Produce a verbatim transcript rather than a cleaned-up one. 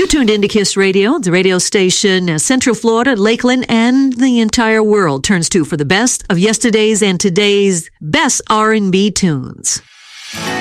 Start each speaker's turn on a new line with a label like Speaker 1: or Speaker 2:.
Speaker 1: You're tuned into Kiss Radio, the radio station, uh, Central Florida, Lakeland, and the entire world turns to for the best of yesterday's and today's best R and B tunes.